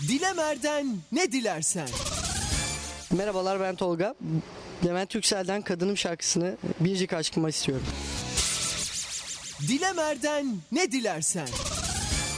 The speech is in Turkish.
Dilemer'den ne dilersen. Merhabalar, ben Tolga. Levent Yüksel'den Kadınım şarkısını biricik aşkıma istiyorum. Dilemer'den ne dilersen.